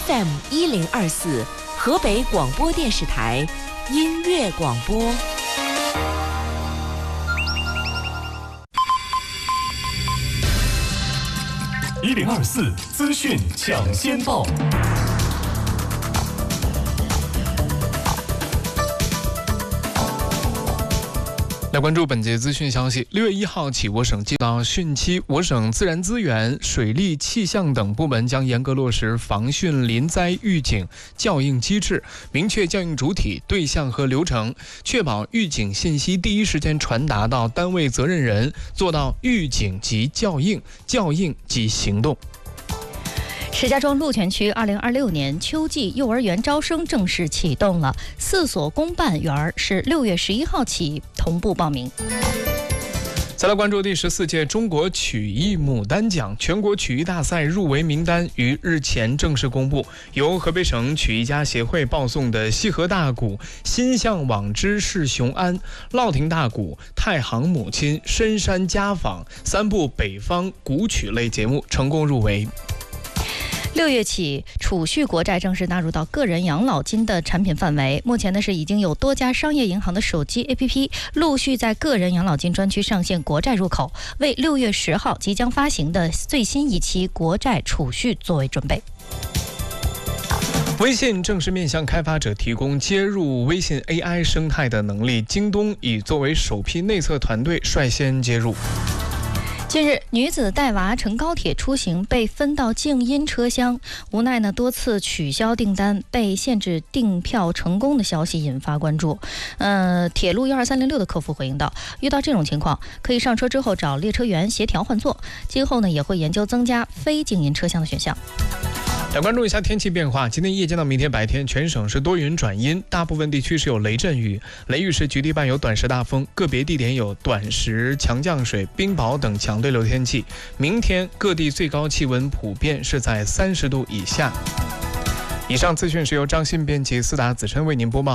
FM1024，河北广播电视台音乐广播。 1024资讯抢先报。来关注本节资讯消息。6月1号起，我省接到汛期，我省自然资源、水利、气象等部门将严格落实防汛临灾预警校应机制，明确校应主体、对象和流程，确保预警信息第一时间传达到单位责任人，做到预警即校应，校应即行动。 石家庄鹿泉区2026年秋季幼儿园招生正式启动了，4所公办园是6月11号起同步报名。 再来关注第14届中国曲艺牡丹奖全国曲艺大赛入围名单于日前正式公布，由河北省曲艺家协会报送的西河大鼓、心向往之是雄安、烙亭大鼓、太行母亲、深山家访3部北方古曲类节目成功入围。 6月起，储蓄国债正式纳入到个人养老金的产品范围。目前呢是已经有多家商业银行的手机 APP 陆续在个人养老金专区上线国债入口，为6月10号即将发行的最新一期国债储蓄作为准备。 微信正式面向开发者提供接入微信 AI 生态的能力，京东已作为首批内测团队率先接入。 近日，女子带娃乘高铁出行被分到静音车厢，无奈呢多次取消订单、被限制订票成功的消息引发关注。铁路12306的客服回应道，遇到这种情况，可以上车之后找列车员协调换座，今后呢也会研究增加非静音车厢的选项。 来关注一下天气变化。今天夜间到明天白天，全省是多云转阴，大部分地区是有雷阵雨，雷雨时局地伴有短时大风，个别地点有短时强降水、冰雹等强对流天气。明天各地最高气温普遍是在30度以下。以上资讯是由张信编辑、思达子琛为您播报。